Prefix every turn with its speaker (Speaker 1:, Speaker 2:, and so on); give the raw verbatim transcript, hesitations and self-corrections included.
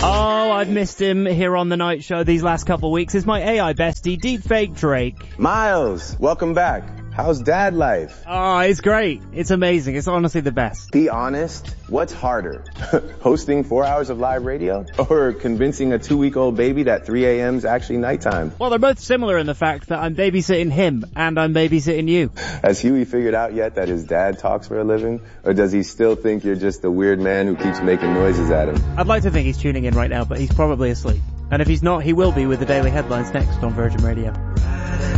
Speaker 1: Oh, I've missed him here on the night show these last couple of weeks. It's my A I bestie, Deepfake Drake.
Speaker 2: Miles, welcome back. How's dad life?
Speaker 1: Oh, it's great. It's amazing. It's honestly the best.
Speaker 2: Be honest, what's harder? Hosting four hours of live radio or convincing a two-week-old baby that three a.m. is actually nighttime?
Speaker 1: Well, they're both similar in the fact that I'm babysitting him and I'm babysitting you.
Speaker 2: Has Huey figured out yet that his dad talks for a living? Or does he still think you're just the weird man who keeps making noises at him?
Speaker 1: I'd like to think he's tuning in right now, but he's probably asleep. And if he's not, he will be with the Daily Headlines next on Virgin Radio.